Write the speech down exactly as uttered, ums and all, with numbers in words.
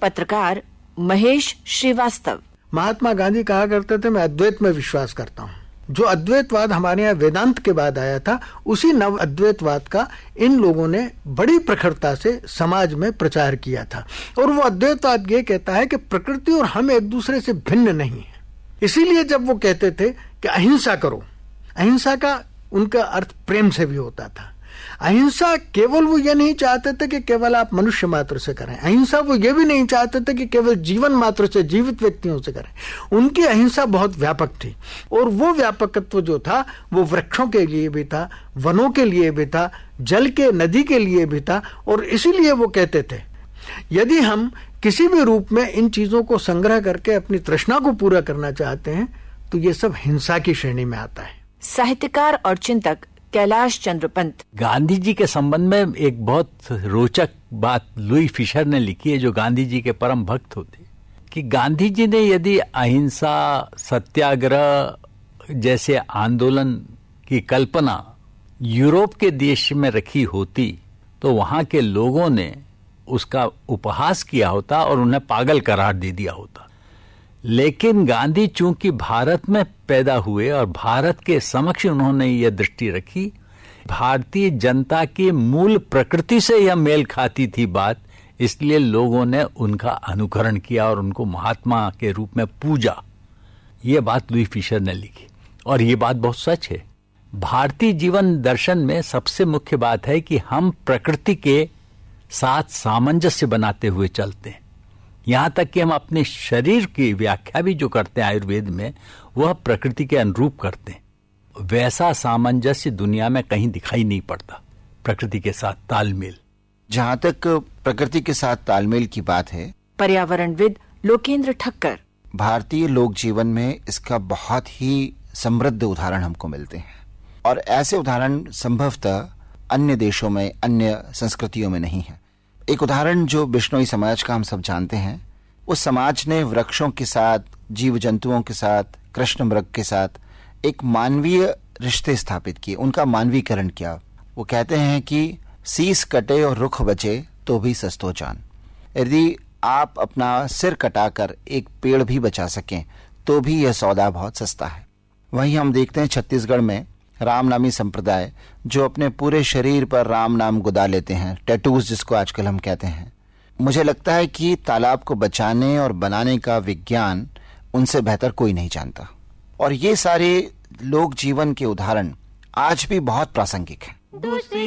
पत्रकार महेश श्रीवास्तव। महात्मा गांधी कहा करते थे, मैं अद्वैत में विश्वास करता हूँ। जो अद्वैतवाद हमारे यहाँ वेदांत के बाद आया था, उसी नव अद्वैतवाद का इन लोगों ने बड़ी प्रखरता से समाज में प्रचार किया था। और वो अद्वैतवाद ये कहता है कि प्रकृति और हम एक दूसरे से भिन्न नहीं है। इसीलिए जब वो कहते थे कि अहिंसा करो, अहिंसा का उनका अर्थ प्रेम से भी होता था। अहिंसा केवल वो ये नहीं चाहते थे कि केवल आप मनुष्य मात्र से करें, अहिंसा वो ये भी नहीं चाहते थे कि केवल जीवन मात्र से, जीवित व्यक्तियों से करें। उनकी अहिंसा बहुत व्यापक थी और वो व्यापकत्व जो था वो वृक्षों के लिए भी था, वनों के लिए भी था, जल के, नदी के लिए भी था। और इसीलिए वो कहते थे यदि हम किसी भी रूप में इन चीजों को संग्रह करके अपनी तृष्णा को पूरा करना चाहते हैं तो ये सब हिंसा की श्रेणी में आता है। साहित्यकार और चिंतक कैलाश चंद्र पंत। गांधी जी के संबंध में एक बहुत रोचक बात लुई फिशर ने लिखी है, जो गांधी जी के परम भक्त होते, कि गांधी जी ने यदि अहिंसा, सत्याग्रह जैसे आंदोलन की कल्पना यूरोप के देश में रखी होती तो वहां के लोगों ने उसका उपहास किया होता और उन्हें पागल करार दे दिया होता। लेकिन गांधी चूंकि भारत में पैदा हुए और भारत के समक्ष उन्होंने यह दृष्टि रखी, भारतीय जनता की मूल प्रकृति से यह मेल खाती थी बात, इसलिए लोगों ने उनका अनुकरण किया और उनको महात्मा के रूप में पूजा। ये बात लुई फिशर ने लिखी और ये बात बहुत सच है। भारतीय जीवन दर्शन में सबसे मुख्य बात है कि हम प्रकृति के साथ सामंजस्य बनाते हुए चलते हैं। यहां तक कि हम अपने शरीर की व्याख्या भी जो करते हैं आयुर्वेद में, वह प्रकृति के अनुरूप करते हैं। वैसा सामंजस्य दुनिया में कहीं दिखाई नहीं पड़ता, प्रकृति के साथ तालमेल। जहां तक प्रकृति के साथ तालमेल की बात है, पर्यावरणविद लोकेंद्र ठक्कर। भारतीय लोक जीवन में इसका बहुत ही समृद्ध उदाहरण हमको मिलते हैं और ऐसे उदाहरण संभवतः अन्य देशों में, अन्य संस्कृतियों में नहीं है। एक उदाहरण जो बिश्नोई समाज का हम सब जानते हैं, उस समाज ने वृक्षों के साथ, जीव जंतुओं के साथ, कृष्ण मृग के साथ एक मानवीय रिश्ते स्थापित किए, उनका मानवीकरण किया। वो कहते हैं कि सीस कटे और रुख बचे तो भी सस्तो जान। यदि आप अपना सिर कटाकर एक पेड़ भी बचा सकें तो भी यह सौदा बहुत सस्ता है। वहीं हम देखते हैं छत्तीसगढ़ में राम नामी संप्रदाय जो अपने पूरे शरीर पर राम नाम गुदा लेते हैं, टैटूज जिसको आजकल हम कहते हैं। मुझे लगता है कि तालाब को बचाने और बनाने का विज्ञान उनसे बेहतर कोई नहीं जानता और ये सारे लोक जीवन के उदाहरण आज भी बहुत प्रासंगिक हैं।